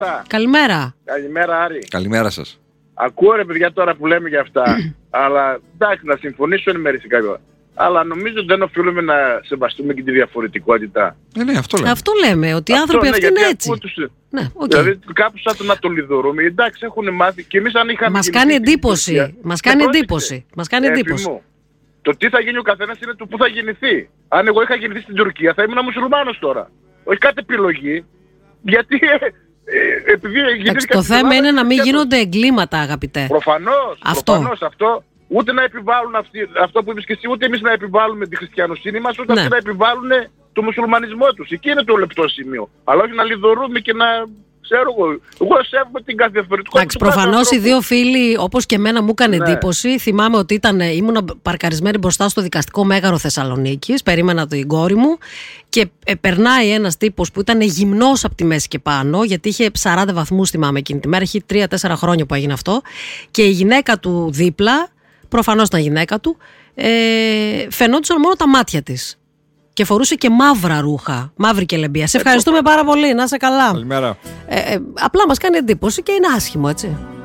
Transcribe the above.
Καλημέρα. Καλημέρα, Άρη. Καλημέρα σας. Ακούω ρε παιδιά τώρα που λέμε για αυτά. Αλλά εντάξει, να συμφωνήσω εν μέρει σε κάποιο. Αλλά νομίζω ότι δεν οφείλουμε να σεβαστούμε και τη διαφορετικότητα. Ναι, αυτό λέμε. Αυτό λέμε, ότι οι άνθρωποι αυτοί είναι έτσι. Ναι, okay. Δηλαδή κάπου σαν το να το λιδωρούμε. Εντάξει, έχουν μάθει και εμείς αν είχαμε. Μας κάνει εντύπωση. Μας κάνει εντύπωση. Μας κάνει εντύπωση. Το τι θα γίνει ο καθένας είναι το που θα γεννηθεί. Αν εγώ είχα γεννηθεί στην Τουρκία θα ήμουν μουσουλμάνος τώρα. Όχι κάτι επιλογή. Γιατί επειδή γεννήθηκα. Το θέμα είναι να μην γίνονται εγκλήματα, αγαπητέ. Προφανώς αυτό. Ούτε να επιβάλλουν αυτό που είπες και εσύ, ούτε εμείς να επιβάλλουμε τη χριστιανοσύνη μας, ούτε αυτοί να επιβάλλουν το μουσουλμανισμό τους. Εκεί είναι το λεπτό σημείο. Αλλά όχι να λιδωρούμε και να. Ξέρω εγώ σέβομαι την κάθε διαφορετικότητα. Εντάξει, προφανώς οι δύο φίλοι, όπως και εμένα, μου έκανε εντύπωση. Θυμάμαι ότι ήμουν παρκαρισμένη μπροστά στο δικαστικό μέγαρο Θεσσαλονίκης, περίμενα την κόρη μου και περνάει ένας τύπος που ήταν γυμνός από τη μέση και πάνω, γιατί είχε 40 βαθμούς, θυμάμαι εκείνη τη μέρα, έχει 3-4 χρόνια που έγινε αυτό, και η γυναίκα του δίπλα, προφανώς ήταν γυναίκα του, φαινόντουσαν μόνο τα μάτια της. Και φορούσε και μαύρα ρούχα, μαύρη κελεμπία. Σε ευχαριστούμε πάρα πολύ, να είσαι καλά. Καλημέρα. Απλά μας κάνει εντύπωση και είναι άσχημο, έτσι.